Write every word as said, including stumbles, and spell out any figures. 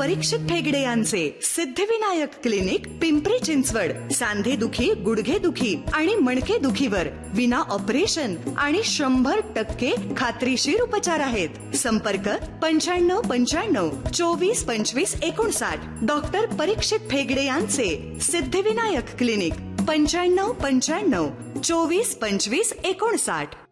परीक्षित ठेगडे यांचे सिद्धिविनायक क्लिनिक, पिंपरी चिंचवड. सांधेदुखी, गुडघेदुखी आणि मणकेदुखीवर विना ऑपरेशन आणि शंभर टक्के खात्रीशीर उपचार आहेत. संपर्क पंच्याण्णव पंच्याण्णव चोवीस पंचवीस एकोणसाठ. डॉक्टर परीक्षित ठेगडे यांचे सिद्धिविनायक क्लिनिक, पंच्याण्णव पंच्याण्णव चोवीस पंचवीस एकोणसाठ.